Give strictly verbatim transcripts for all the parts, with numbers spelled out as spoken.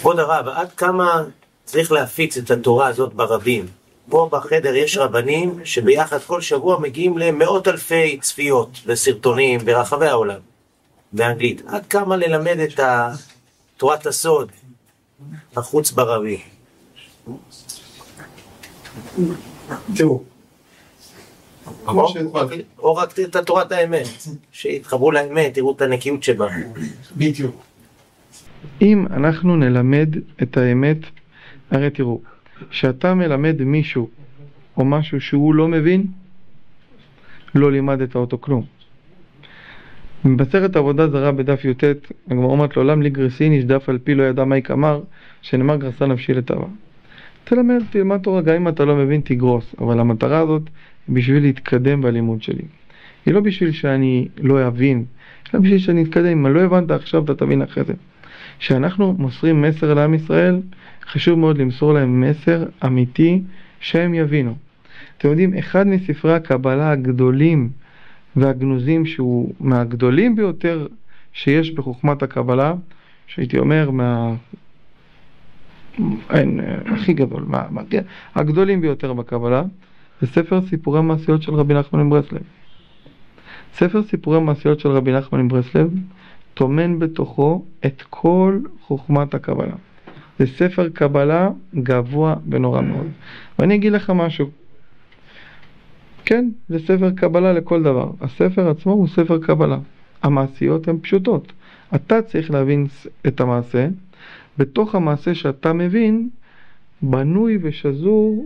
כבוד הרב, עד כמה צריך להפיץ את התורה הזאת ברבים? פה בחדר יש רבנים שביחד כל שבוע מגיעים למאות אלפי צפיות וסרטונים ברחבי העולם באנגלית. עד כמה ללמד את תורת הסוד החוץ ברבי? תראו, או רק את תורת האמת, שיתחברו לאמת, תראו את הנקיות שבה. בדיוק. אם אנחנו נלמד את האמת, הרי תראו, שאתה מלמד מישהו או משהו שהוא לא מבין, לא לימדת אותו כלום. במסכת עבודה זרה בדף י"ט, הגמרא אומרת לעולם לי גרסין איש דף על פי לא ידע מי כמר, שנאמר גרסה נפשי לטבע. תלמד, תלמד תורה, גם אם אתה לא מבין תגרוס, אבל המטרה הזאת היא בשביל להתקדם בלימוד שלי. היא לא בשביל שאני לא אבין, אלא בשביל שאני אתקדם. אם לא הבנת עכשיו, אתה תבין אחרי זה. כשאנחנו מוסרים מסר לעם ישראל, חשוב מאוד למסור להם מסר אמיתי שהם יבינו. אתם יודעים, אחד מספרי הקבלה הגדולים והגנוזים, שהוא מהגדולים ביותר שיש בחוכמת הקבלה, שהייתי אומר מה... אין, הכי גדול, מה, מה, הגדולים ביותר בקבלה, זה ספר סיפורי מעשיות של רבי נחמן מברסלב. ספר סיפורי מעשיות של רבי נחמן מברסלב תומן בתוכו את כל חוכמת הקבלה. זה ספר קבלה גבוה ונורא מאוד. ואני אגיד לך משהו. כן, זה ספר קבלה לכל דבר. הספר עצמו הוא ספר קבלה. המעשיות הן פשוטות. אתה צריך להבין את המעשה. בתוך המעשה שאתה מבין, בנוי ושזור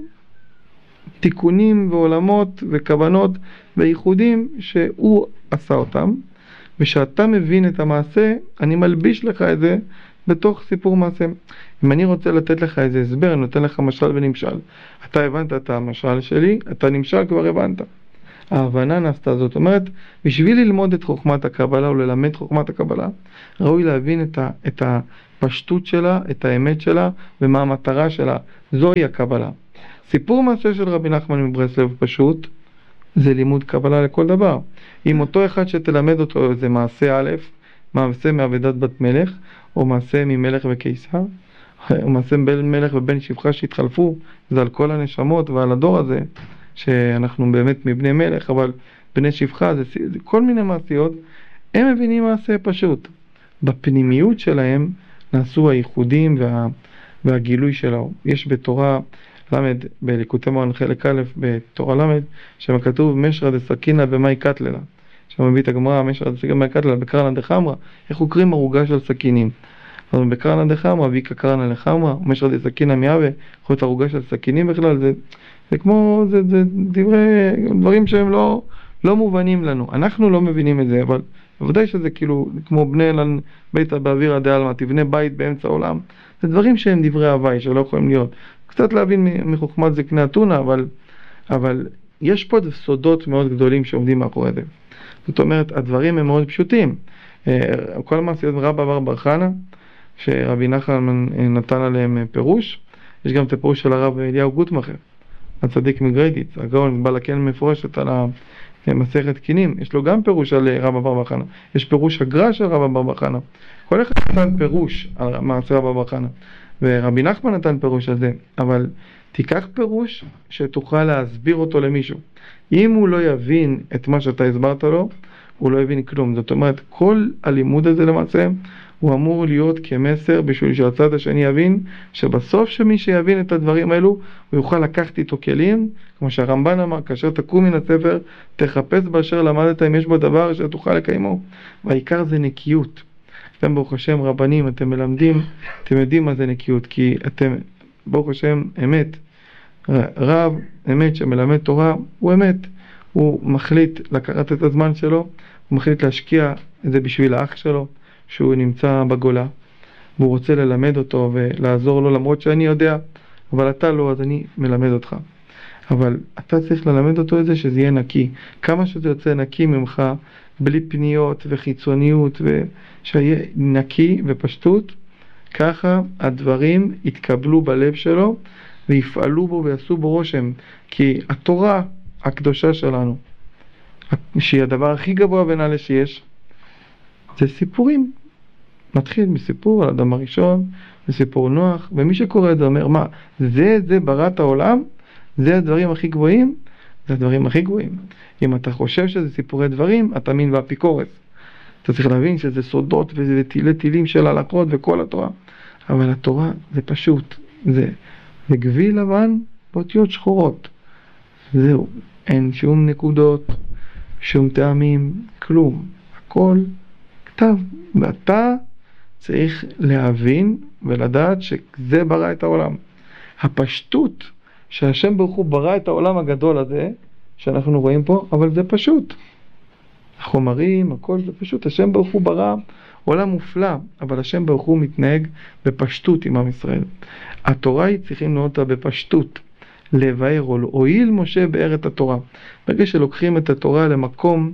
תיקונים ועולמות וכוונות וייחודים שהוא עשה אותם. ושאתה מבין את המעשה, אני מלביש לך את זה בתוך סיפור מעשה. אם אני רוצה לתת לך איזה הסבר, אני נותן לך משל ונמשל. אתה הבנת את המשל שלי, אתה נמשל כבר הבנת. ההבנה נעשתה, זאת אומרת, בשביל ללמוד את חוכמת הקבלה או ללמד חוכמת הקבלה, ראוי להבין את, ה, את הפשטות שלה, את האמת שלה ומה המטרה שלה. זוהי הקבלה. סיפור מעשה של רבי נחמן מברסלב פשוט, זה לימוד קבלה לכל דבר. אם אותו אחד שתלמד אותו זה מעשה א', מעשה מעבדת בת מלך, או מעשה ממלך וקיסר, או מעשה בין מלך ובין שפחה שהתחלפו, זה על כל הנשמות ועל הדור הזה, שאנחנו באמת מבני מלך, אבל בני שפחה, זה, זה כל מיני מעשיות, הם מבינים מעשה פשוט. בפנימיות שלהם נעשו הייחודים וה, והגילוי שלו. יש בתורה למד, בליקוטי מוהר"ן חלק א' בתורה למד, שם כתוב משרא דסכינא במאי קטללה. שם מביא את הגמרא, משרא דסכינא במאי קטללה בקרנא דחמרא, איך עוקרים ערוגה של סכינים. אז בקרנא דחמרא, ויקא קרנא לחמרא, משרא דסכינא מיהווה, יכול להיות ערוגה של סכינים בכלל, זה, זה כמו, זה, זה דברי, דברים שהם לא, לא מובנים לנו. אנחנו לא מבינים את זה, אבל בוודאי שזה כאילו, כמו בני אלן ביתא באווירא דעלמא, תבנה בית באמצע העולם. זה דברים שהם דברי הווי, שלא יכולים להיות. קצת להבין מחוכמת זקני אתונה, אבל, אבל יש פה סודות מאוד גדולים שעומדים מאחורי זה. זאת אומרת, הדברים הם מאוד פשוטים. כל המעשיות רבא בר בר חנא, שרבי נחמן נתן עליהם פירוש, יש גם את הפירוש של הרב אליהו גוטמכר, הצדיק מגריידיץ, הגאון בא לקן מפורשת על המסכת קינים, יש לו גם פירוש על רבא בר בר חנא, יש פירוש הגר"א של רבא בר בר חנא, כל אחד נתן פירוש על מעשה רבא בר חנא, ורבי נחמן נתן פירוש על זה, אבל תיקח פירוש שתוכל להסביר אותו למישהו. אם הוא לא יבין את מה שאתה הסברת לו, הוא לא יבין כלום. זאת אומרת, כל הלימוד הזה למעשה, הוא אמור להיות כמסר בשביל שהצד השני יבין, שבסוף שמי שיבין את הדברים האלו, הוא יוכל לקחת איתו כלים, כמו שהרמב"ן אמר, כאשר תקום מן הספר, תחפש באשר למדת אם יש בו דבר שתוכל לקיימו. והעיקר זה נקיות. אתם ברוך השם רבנים, אתם מלמדים, אתם יודעים מה זה נקיות, כי אתם ברוך השם אמת. רב אמת שמלמד תורה הוא אמת. הוא מחליט לקחת את הזמן שלו, הוא מחליט להשקיע את זה בשביל האח שלו, שהוא נמצא בגולה, והוא רוצה ללמד אותו ולעזור לו, למרות שאני יודע, אבל אתה לא, אז אני מלמד אותך. אבל אתה צריך ללמד אותו את זה שזה יהיה נקי. כמה שזה יוצא נקי ממך, בלי פניות וחיצוניות, ושיהיה נקי ופשטות, ככה הדברים יתקבלו בלב שלו, ויפעלו בו ויעשו בו רושם. כי התורה הקדושה שלנו, שהיא הדבר הכי גבוה ונעלה שיש, זה סיפורים. מתחיל מסיפור על האדם הראשון, מסיפור נוח, ומי שקורא את זה אומר, מה, זה, זה בראת העולם? זה הדברים הכי גבוהים? זה הדברים הכי גבוהים. אם אתה חושב שזה סיפורי דברים, אתה מין באפיקורס. אתה צריך להבין שזה סודות וזה תילי תילים של הלכות וכל התורה. אבל התורה זה פשוט, זה, זה גביל לבן באותיות שחורות. זהו, אין שום נקודות, שום טעמים, כלום. הכל כתב, ואתה צריך להבין ולדעת שזה ברא את העולם. הפשטות שהשם ברוך הוא ברא את העולם הגדול הזה, שאנחנו רואים פה, אבל זה פשוט. החומרים, הכל זה פשוט. השם ברוך הוא ברא עולם מופלא, אבל השם ברוך הוא מתנהג בפשטות עם עם ישראל. התורה היא צריכים לראות אותה בפשטות. לבאר או הועיל משה באר את התורה. ברגע שלוקחים את התורה למקום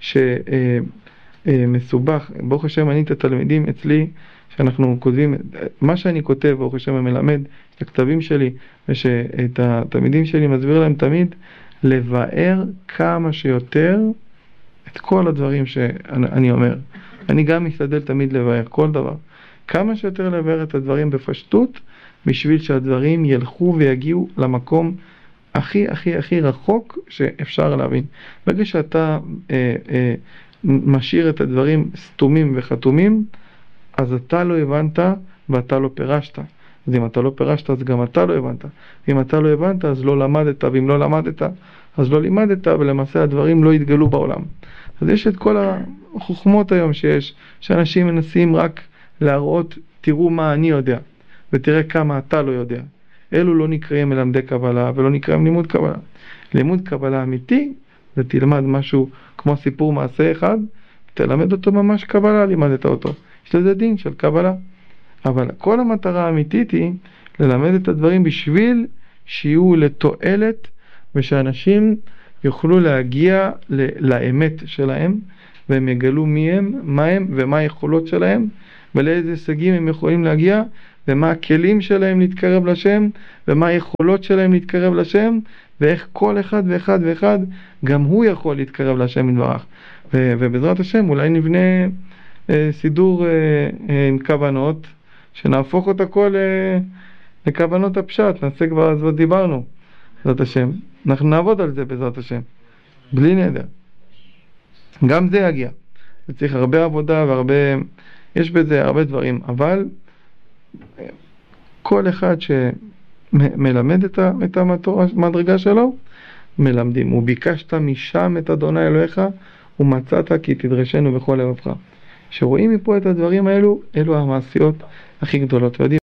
שמסובך, ברוך השם אני את התלמידים אצלי, שאנחנו כותבים, מה שאני כותב, ברוך השם המלמד, את הכתבים שלי, ושאת התלמידים שלי מסביר להם תמיד, לבאר כמה שיותר את כל הדברים שאני אומר. אני גם משתדל תמיד לבאר כל דבר. כמה שיותר לבאר את הדברים בפשטות, בשביל שהדברים ילכו ויגיעו למקום הכי הכי הכי רחוק שאפשר להבין. ברגע שאתה אה, אה, משאיר את הדברים סתומים וחתומים, אז אתה לא הבנת ואתה לא פירשת. אז אם אתה לא פירשת, אז גם אתה לא הבנת. אם אתה לא הבנת, אז לא למדת, ואם לא למדת, אז לא לימדת, ולמעשה הדברים לא יתגלו בעולם. אז יש את כל החוכמות היום שיש, שאנשים מנסים רק להראות, תראו מה אני יודע, ותראה כמה אתה לא יודע. אלו לא נקראים מלמדי קבלה, ולא נקראים לימוד קבלה. לימוד קבלה אמיתי, זה תלמד משהו כמו סיפור מעשה אחד, תלמד אותו ממש קבלה, לימדת אותו. יש לזה דין של קבלה. אבל כל המטרה האמיתית היא ללמד את הדברים בשביל שיהיו לתועלת, ושאנשים יוכלו להגיע לאמת שלהם, והם יגלו מי הם, מה הם ומה היכולות שלהם, ולאיזה הישגים הם יכולים להגיע, ומה הכלים שלהם להתקרב לשם, ומה היכולות שלהם להתקרב לשם, ואיך כל אחד ואחד ואחד גם הוא יכול להתקרב לשם מדברך. ו- ובעזרת השם אולי נבנה אה, סידור אה, אה, עם כוונות, שנהפוך את הכל אה, לכוונות הפשט, נעשה כבר אז דיברנו, בעזרת השם. אנחנו נעבוד על זה בעזרת השם, בלי נדר. גם זה יגיע. זה צריך הרבה עבודה והרבה, יש בזה הרבה דברים, אבל כל אחד שמלמד את המדרגה שלו, מלמדים. וביקשת משם את אדוני אלוהיך, ומצאת כי תדרשנו בכל לבבך. שרואים מפה את הדברים האלו, אלו המעשיות הכי גדולות.